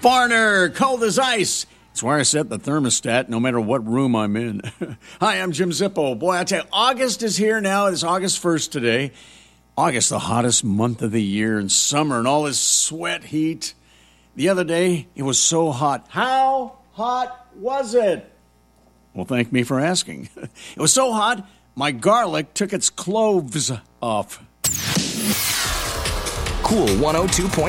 Foreigner, cold as ice. It's where I set the thermostat no matter what room I'm in. Hi, I'm Jim Zippo. Boy, I tell you, August is here now. It's August 1st today. August, the hottest month of the year, and summer and all this sweat heat. The other day, it was so hot. How hot was it? Well, thank me for asking. It was so hot, my garlic took its cloves off. Cool 102.7.